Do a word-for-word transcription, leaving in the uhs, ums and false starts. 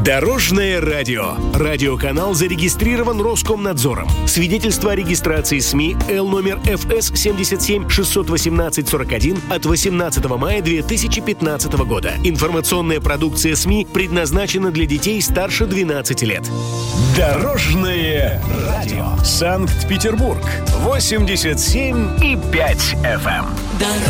Дорожное радио. Радиоканал зарегистрирован Роскомнадзором. Свидетельство о регистрации СМИ Л номер эф эс семьдесят семь шестьсот восемнадцать сорок один от восемнадцатого мая две тысячи пятнадцатого года. Информационная продукция СМИ предназначена для детей старше двенадцати лет. Дорожное радио. Санкт-Петербург. восемьдесят семь и пять эф эм.